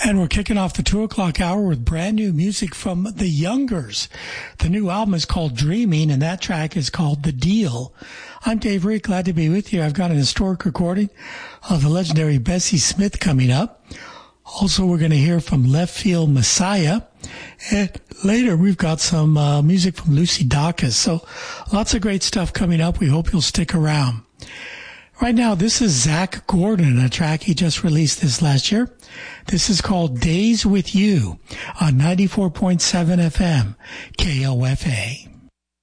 And we're kicking off the 2 o'clock hour with brand new music from the Youngers. The new album is called Dreaming, and that track is called The Deal. I'm Dave Reed, glad to be with you. I've got an historic recording of the legendary Bessie Smith coming up. Also, we're going to hear from Left Field Messiah. And later, we've got some music from Lucy Dacus. So lots of great stuff coming up. We hope you'll stick around. Right now, this is Zach Gordon, a track he just released this last year. This is called Days With You on 94.7 FM, KOFA.